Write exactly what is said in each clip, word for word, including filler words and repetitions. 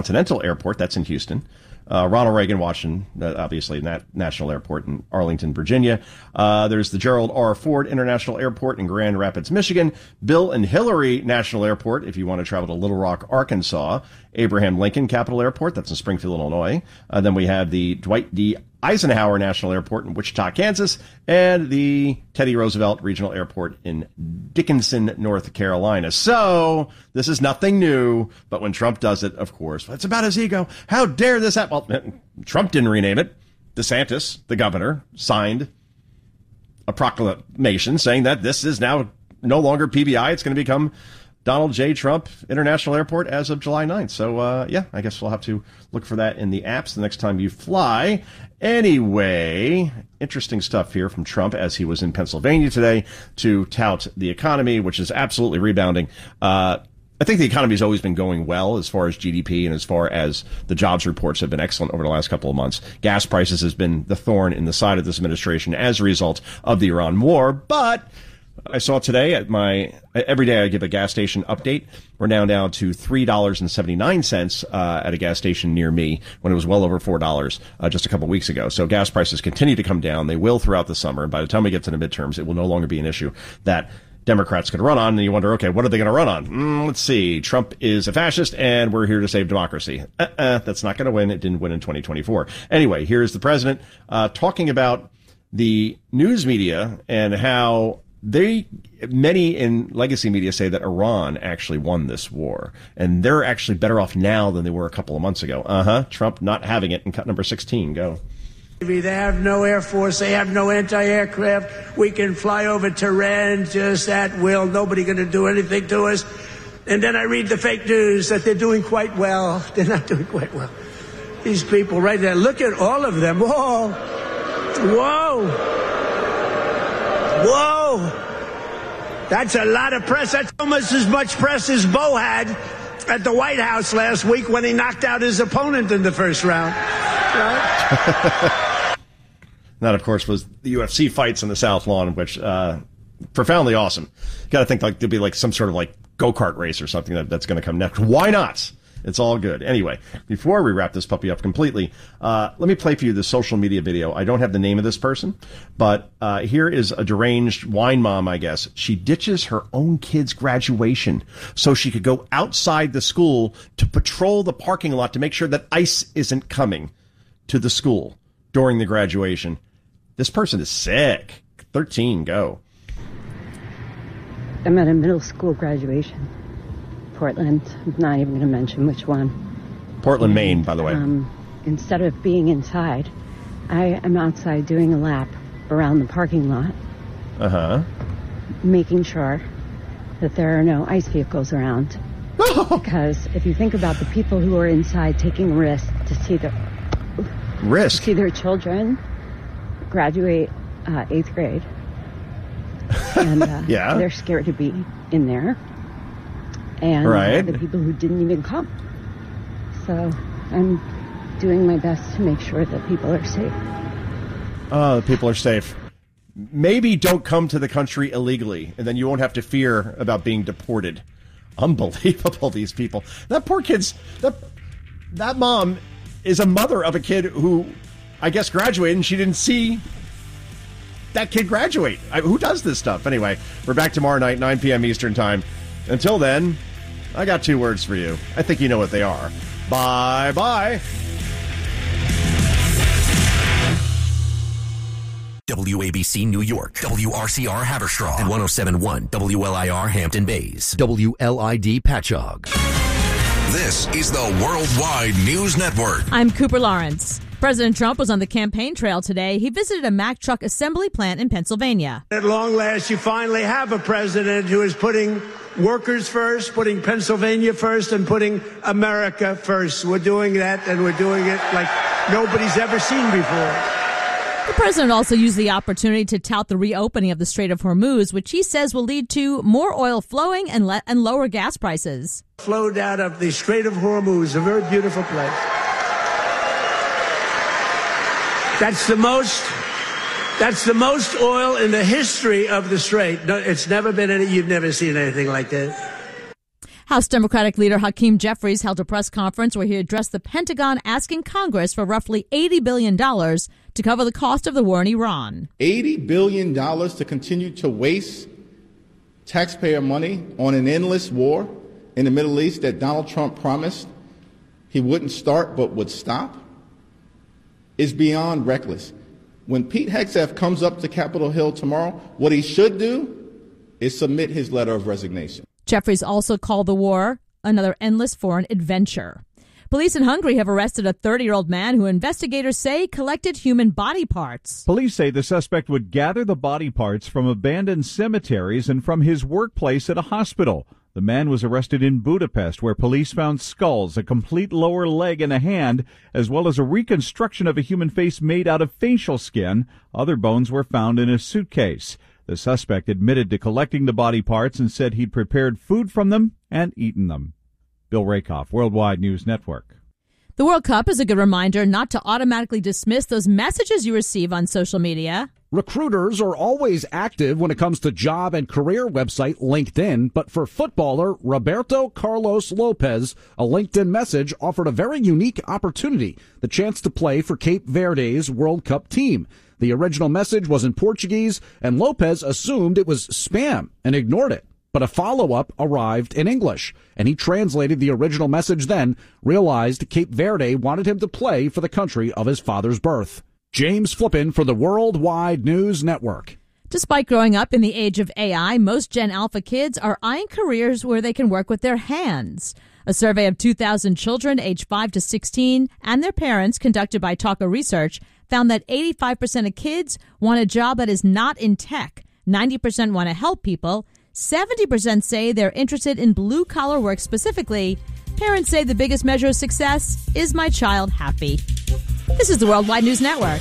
Continental Airport, that's in Houston. Uh, Ronald Reagan Washington, uh, obviously, Nat- National Airport in Arlington, Virginia. Uh, there's the Gerald R. Ford International Airport in Grand Rapids, Michigan. Bill and Hillary National Airport, if you want to travel to Little Rock, Arkansas. Abraham Lincoln Capital Airport, that's in Springfield, Illinois. Uh, then we have the Dwight D. Eisenhower National Airport in Wichita, Kansas, and the Teddy Roosevelt Regional Airport in Dickinson, North Carolina. So this is nothing new, but when Trump does it, of course, it's about his ego. How dare this happen? Well, Trump didn't rename it. DeSantis, the governor, signed a proclamation saying that this is now no longer P B I. It's going to become Donald J. Trump International Airport as of July ninth. So, uh, yeah, I guess we'll have to look for that in the apps the next time you fly. Anyway, interesting stuff here from Trump as he was in Pennsylvania today to tout the economy, which is absolutely rebounding. Uh, I think the economy has always been going well as far as G D P and as far as the jobs reports have been excellent over the last couple of months. Gas prices has been the thorn in the side of this administration as a result of the Iran war, but I saw today at my, every day I give a gas station update. We're now down to three dollars and seventy-nine cents uh, at a gas station near me when it was well over four dollars uh, just a couple weeks ago. So gas prices continue to come down. They will throughout the summer. And by the time we get to the midterms, it will no longer be an issue that Democrats could run on. And you wonder, okay, what are they going to run on? Mm, let's see. Trump is a fascist and we're here to save democracy. Uh-uh, that's not going to win. It didn't win in twenty twenty-four. Anyway, here's the president uh, talking about the news media and how They, many in legacy media say that Iran actually won this war, and they're actually better off now than they were a couple of months ago. Uh-huh. Trump not having it in cut number sixteen. Go. They have no air force. They have no anti-aircraft. We can fly over Tehran just at will. Nobody going to do anything to us. And then I read the fake news that they're doing quite well. They're not doing quite well. These people right there, look at all of them. Whoa. Whoa. Whoa! That's a lot of press. That's almost as much press as Bo had at the White House last week when he knocked out his opponent in the first round. Right? That, of course, was the U F C fights in the South Lawn, which uh, profoundly awesome. You got to think like there'll be like some sort of like go-kart race or something that, that's going to come next. Why not? It's all good. Anyway, before we wrap this puppy up completely, uh, let me play for you the social media video. I don't have the name of this person, but uh, here is a deranged wine mom, I guess. She ditches her own kid's graduation so she could go outside the school to patrol the parking lot to make sure that ICE isn't coming to the school during the graduation. This person is sick. thirteen, go. I'm at a middle school graduation. Portland. I'm not even going to mention which one. Portland, Maine, by the way. Um, instead of being inside, I am outside doing a lap around the parking lot. Uh-huh. Making sure that there are no ICE vehicles around. Because if you think about the people who are inside taking risk to see their risk to see their children graduate uh, eighth grade, and uh, yeah. they're scared to be in there. And right. the people who didn't even come. So I'm doing my best to make sure that people are safe. Oh, the people are safe. Maybe don't come to the country illegally, and then you won't have to fear about being deported. Unbelievable, these people. That poor kid's... That, that mom is a mother of a kid who, I guess, graduated, and she didn't see that kid graduate. I, who does this stuff? Anyway, we're back tomorrow night, nine p.m. Eastern Time. Until then, I got two words for you. I think you know what they are. Bye-bye. W A B C New York, W R C R Haverstraw, and one oh seven point one W L I R Hampton Bays, W L I D Patchogue. This is the Worldwide News Network. I'm Cooper Lawrence. President Trump was on the campaign trail today. He visited a Mack truck assembly plant in Pennsylvania. At long last, you finally have a president who is putting workers first, putting Pennsylvania first, and putting America first. We're doing that, and we're doing it like nobody's ever seen before. The president also used the opportunity to tout the reopening of the Strait of Hormuz, which he says will lead to more oil flowing and, le- and lower gas prices. Flowed out of the Strait of Hormuz, a very beautiful place. That's the most, that's the most oil in the history of the Strait. No, it's never been any, you've never seen anything like that. House Democratic leader Hakeem Jeffries held a press conference where he addressed the Pentagon asking Congress for roughly eighty billion dollars to cover the cost of the war in Iran. eighty billion dollars to continue to waste taxpayer money on an endless war in the Middle East that Donald Trump promised he wouldn't start but would stop is beyond reckless. When Pete Hegseth comes up to Capitol Hill tomorrow, what he should do is submit his letter of resignation. Jeffries also called the war another endless foreign adventure. Police in Hungary have arrested a thirty-year-old man who investigators say collected human body parts. Police say the suspect would gather the body parts from abandoned cemeteries and from his workplace at a hospital. The man was arrested in Budapest, where police found skulls, a complete lower leg and a hand, as well as a reconstruction of a human face made out of facial skin. Other bones were found in a suitcase. The suspect admitted to collecting the body parts and said he'd prepared food from them and eaten them. Bill Rakoff, Worldwide News Network. The World Cup is a good reminder not to automatically dismiss those messages you receive on social media. Recruiters are always active when it comes to job and career website LinkedIn, but for footballer Roberto Carlos Lopez, a LinkedIn message offered a very unique opportunity, the chance to play for Cape Verde's World Cup team. The original message was in Portuguese, and Lopez assumed it was spam and ignored it. But a follow-up arrived in English, and he translated the original message then, realized Cape Verde wanted him to play for the country of his father's birth. James Flippin for the Worldwide News Network. Despite growing up in the age of A I, most Gen Alpha kids are eyeing careers where they can work with their hands. A survey of two thousand children aged five to sixteen and their parents conducted by Talker Research found that eighty-five percent of kids want a job that is not in tech, ninety percent want to help people, seventy percent say they're interested in blue-collar work specifically. Parents say the biggest measure of success is my child happy. This is the Worldwide News Network.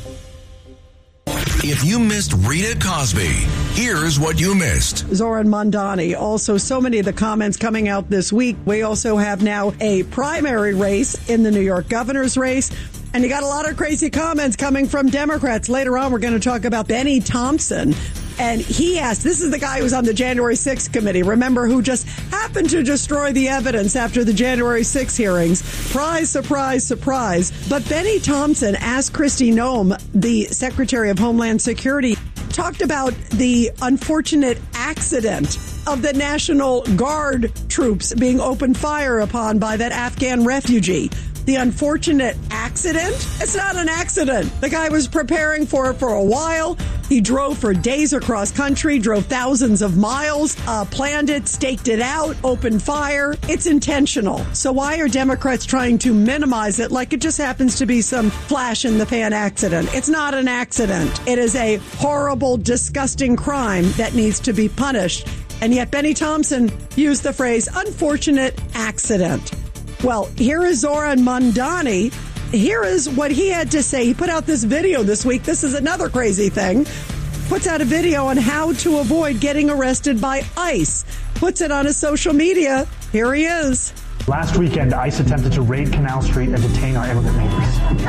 If you missed Rita Cosby, here's what you missed. Zoran Mondani. Also, so many of the comments coming out this week. We also have now a primary race in the New York governor's race. And you got a lot of crazy comments coming from Democrats. Later on, we're going to talk about Benny Thompson. And he asked, this is the guy who was on the January sixth committee, remember, who just happened to destroy the evidence after the January sixth hearings. Surprise, surprise, surprise. But Benny Thompson asked Kristi Noem, the Secretary of Homeland Security, talked about the unfortunate accident of the National Guard troops being opened fire upon by that Afghan refugee. The unfortunate accident? It's not an accident. The guy was preparing for it for a while. He drove for days across country, drove thousands of miles, uh, planned it, staked it out, opened fire. It's intentional. So why are Democrats trying to minimize it like it just happens to be some flash in the pan accident? It's not an accident. It is a horrible, disgusting crime that needs to be punished. And yet Benny Thompson used the phrase unfortunate accident. Well, here is Zoran Mondani. Here is what he had to say. He put out this video this week. This is another crazy thing. Puts out a video on how to avoid getting arrested by ICE. Puts it on his social media. Here he is. Last weekend, ICE attempted to raid Canal Street and detain our immigrant neighbors.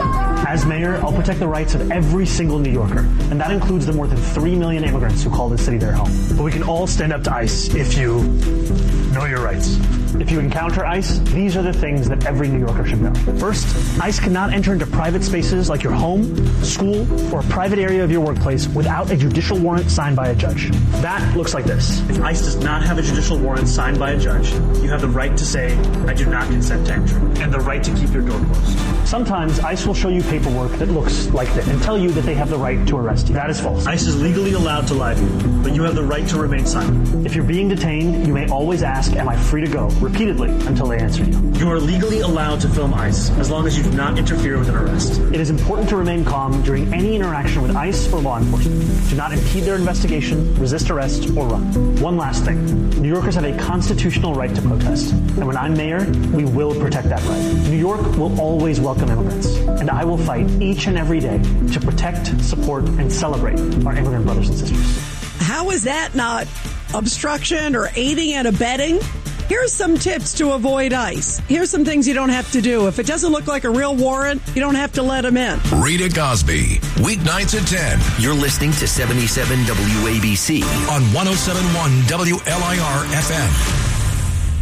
As mayor, I'll protect the rights of every single New Yorker, and that includes the more than three million immigrants who call this city their home. But we can all stand up to ICE if you know your rights. If you encounter ICE, these are the things that every New Yorker should know. First, ICE cannot enter into private spaces like your home, school, or a private area of your workplace without a judicial warrant signed by a judge. That looks like this. If ICE does not have a judicial warrant signed by a judge, you have the right to say, I do not consent to entry, and the right to keep your door closed. Sometimes ICE will show you paperwork that looks like that and tell you that they have the right to arrest you. That is false. ICE is legally allowed to lie to you, but you have the right to remain silent. If you're being detained, you may always ask, am I free to go? Repeatedly until they answer you. You are legally allowed to film ICE as long as you do not interfere with an arrest. It is important to remain calm during any interaction with ICE or law enforcement. Do not impede their investigation, resist arrest, or run. One last thing. New Yorkers have a constitutional right to protest. And when I'm mayor, we will protect that right. New York will always welcome immigrants. And I will fight each and every day to protect, support, and celebrate our immigrant brothers and sisters. How is that not obstruction or aiding and abetting? Here's some tips to avoid ICE. Here's some things you don't have to do. If it doesn't look like a real warrant, you don't have to let them in. Rita Cosby, weeknights at ten. You're listening to seventy-seven W A B C on one oh seven point one W L I R F M.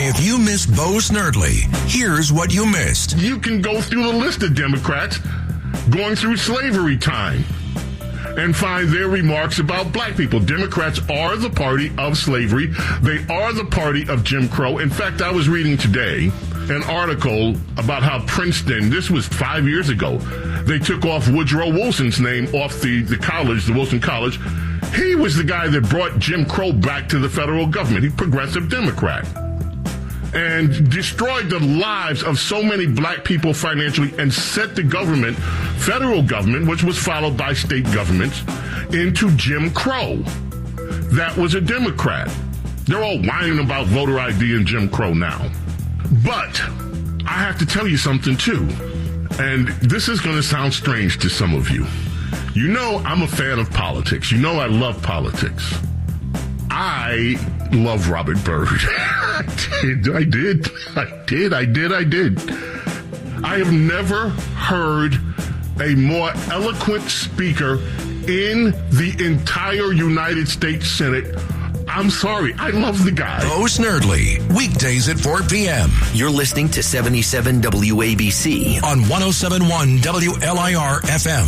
If you missed Bo Snerdley, here's what you missed. You can go through the list of Democrats going through slavery time and find their remarks about black people. Democrats are the party of slavery. They are the party of Jim Crow. In fact, I was reading today an article about how Princeton, this was five years ago, they took off Woodrow Wilson's name off the, the college, the Wilson College. He was the guy that brought Jim Crow back to the federal government. He's a progressive Democrat. And destroyed the lives of so many black people financially and set the government, federal government, which was followed by state governments, into Jim Crow. That was a Democrat. They're all whining about voter I D and Jim Crow now. But I have to tell you something, too. And this is going to sound strange to some of you. You know I'm a fan of politics. You know I love politics. I love Robert Byrd. I did, I did, I did, I did, I did. I have never heard a more eloquent speaker in the entire United States Senate. I'm sorry, I love the guy. Bo Snerdley, weekdays at four p.m. You're listening to seventy-seven W A B C on one oh seven point one W L I R F M.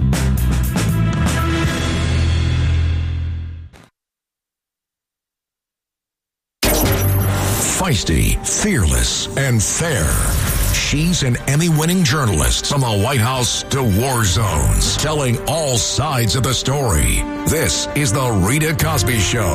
Feisty, fearless, and fair. She's an Emmy-winning journalist from the White House to war zones, telling all sides of the story. This is The Rita Cosby Show.